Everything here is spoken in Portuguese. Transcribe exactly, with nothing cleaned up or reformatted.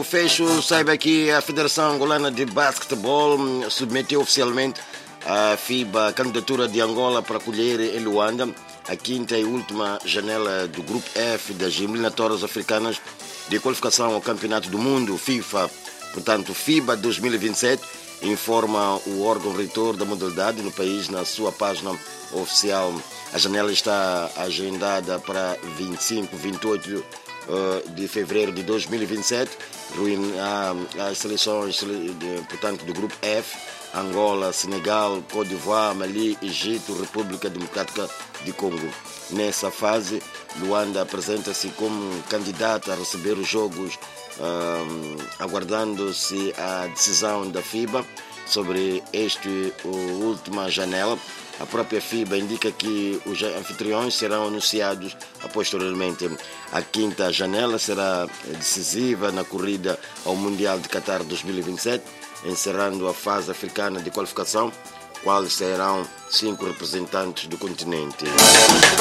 fecho, saiba que a Federação Angolana de Basquetebol submeteu oficialmente a FIBA a candidatura de Angola para acolher em Luanda a quinta e última janela do Grupo F das eliminatórias africanas de qualificação ao Campeonato do Mundo, FIFA. Portanto, FIBA dois mil e vinte e sete informa o órgão reitor da modalidade no país na sua página oficial. A janela está agendada para vinte e cinco e vinte e oito de fevereiro de dois mil e vinte e sete, as seleções portanto, do Grupo F, Angola, Senegal, Côte d'Ivoire, Mali, Egito, República Democrática de Congo. Nessa fase, Luanda apresenta-se como candidata a receber os jogos, um, aguardando-se a decisão da FIBA sobre esta última janela. A própria FIBA indica que os anfitriões serão anunciados posteriormente. A quinta janela será decisiva na corrida ao Mundial de Qatar dois mil e vinte e sete, encerrando a fase africana de qualificação, quais serão cinco representantes do continente.